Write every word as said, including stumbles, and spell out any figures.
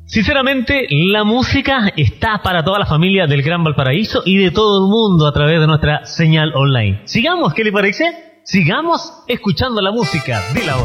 Sinceramente, la música está para toda la familia del Gran Valparaíso y de todo el mundo a través de nuestra señal online. Sigamos, ¿qué le parece? Sigamos escuchando la música de la hora.